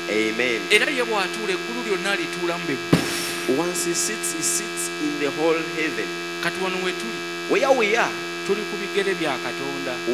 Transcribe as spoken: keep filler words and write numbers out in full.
Amen. Era ye bw'atuula eggulu lyonna lituulamu be. Once he sits, he sits in the whole heaven. Kati wano we tuli, Where we are, tuli ku bigere bya Katonda.